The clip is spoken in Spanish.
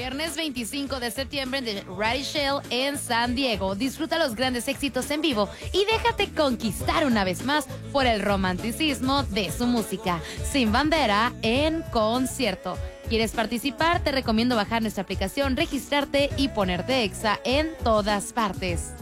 viernes 25 de septiembre de Rally Shell en San Diego. Disfruta los grandes éxitos en vivo y déjate conquistar una vez más por el romanticismo de su música. Sin Bandera en concierto. ¿Quieres participar? Te recomiendo bajar nuestra aplicación, registrarte y ponerte Exa en todas partes.